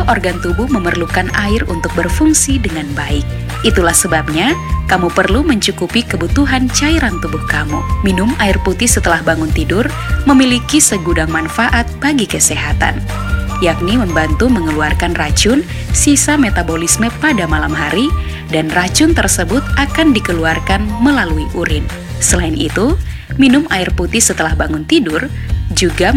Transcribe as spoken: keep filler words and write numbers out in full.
Semua organ tubuh memerlukan air untuk berfungsi dengan baik. Itulah sebabnya kamu perlu mencukupi kebutuhan cairan tubuh kamu. Minum air putih setelah bangun tidur memiliki segudang manfaat bagi kesehatan, yakni membantu mengeluarkan racun sisa metabolisme pada malam hari, dan racun tersebut akan dikeluarkan melalui urin. Selain itu, minum air putih setelah bangun tidur juga